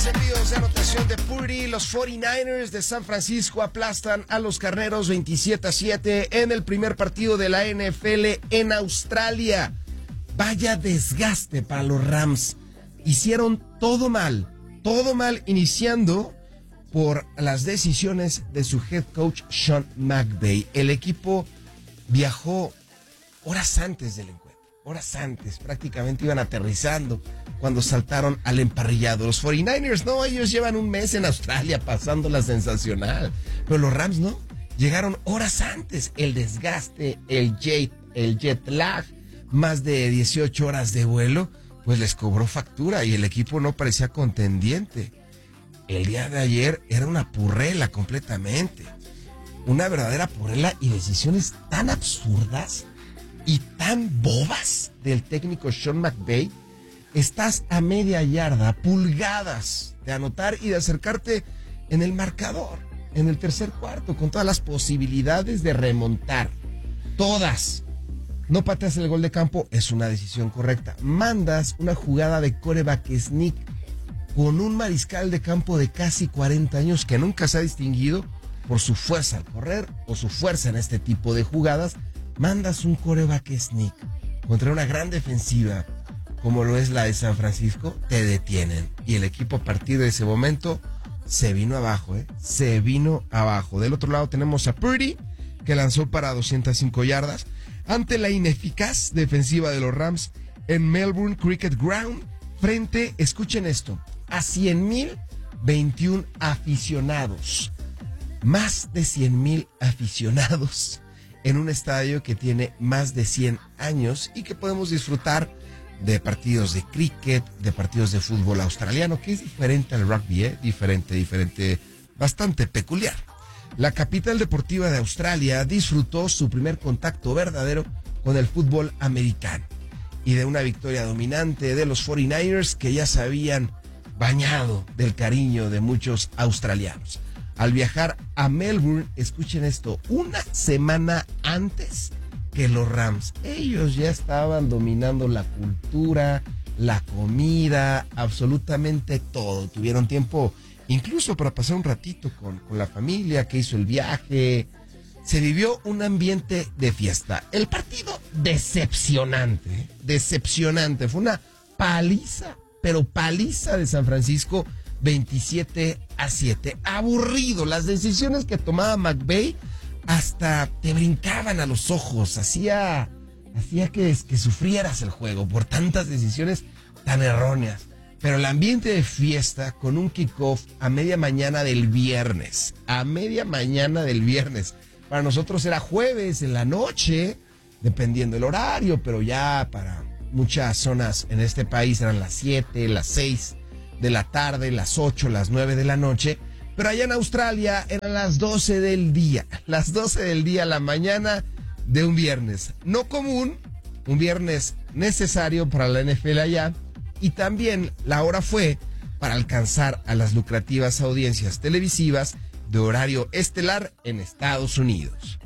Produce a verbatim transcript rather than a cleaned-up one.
envíos de anotación de Purdy. Los cuarenta y nueve ers de San Francisco aplastan a los Carneros veintisiete a siete en el primer partido de la N F L en Australia. Vaya desgaste para los Rams. Hicieron todo mal, todo mal, iniciando por las decisiones de su head coach Sean McVay. El equipo viajó horas antes del encuentro, horas antes, prácticamente iban aterrizando cuando saltaron al emparrillado. Los cuarenta y nueve ers, no, ellos llevan un mes en Australia pasándola sensacional, pero los Rams no, llegaron horas antes. El desgaste, el jet, el jet lag, más de dieciocho horas de vuelo, pues les cobró factura y el equipo no parecía contendiente. El día de ayer era una purrela completamente, una verdadera purrela, y decisiones tan absurdas y tan bobas del técnico Sean McVay. Estás a media yarda, pulgadas de anotar y de acercarte en el marcador, en el tercer cuarto, con todas las posibilidades de remontar. Todas. No pateas el gol de campo, es una decisión correcta. Mandas una jugada de quarterback sneak con un mariscal de campo de casi cuarenta años que nunca se ha distinguido por su fuerza al correr o su fuerza en este tipo de jugadas. Mandas un quarterback sneak contra una gran defensiva como lo es la de San Francisco, te detienen. Y el equipo a partir de ese momento se vino abajo, ¿eh? Se vino abajo. Del otro lado tenemos a Purdy, que lanzó para doscientas cinco yardas ante la ineficaz defensiva de los Rams en Melbourne Cricket Ground, frente, escuchen esto, a cien mil veintiún aficionados. Más de cien mil aficionados en un estadio que tiene más de cien años y que podemos disfrutar de partidos de cricket, de partidos de fútbol australiano, que es diferente al rugby, ¿eh? Diferente, diferente, bastante peculiar. La capital deportiva de Australia disfrutó su primer contacto verdadero con el fútbol americano y de una victoria dominante de los cuarenta y nueve ers que ya se habían bañado del cariño de muchos australianos. Al viajar a Melbourne, escuchen esto, una semana antes que los Rams, ellos ya estaban dominando la cultura, la comida, absolutamente todo. Tuvieron tiempo incluso para pasar un ratito con, con la familia que hizo el viaje. Se vivió un ambiente de fiesta. El partido decepcionante, decepcionante. Fue una paliza, pero paliza de San Francisco, veintisiete a siete. Aburrido. Las decisiones que tomaba McVay hasta te brincaban a los ojos. Hacía, hacía que, que sufrieras el juego por tantas decisiones tan erróneas. Pero el ambiente de fiesta con un kickoff a media mañana del viernes. A media mañana del viernes. Para nosotros era jueves en la noche, dependiendo del horario, pero ya para muchas zonas en este país eran las siete, las seis de la tarde, las ocho, las nueve de la noche. Pero allá en Australia eran las doce del día. Las doce del día, la mañana de un viernes. No común, un viernes necesario para la N F L allá. Y también la hora fue para alcanzar a las lucrativas audiencias televisivas de horario estelar en Estados Unidos.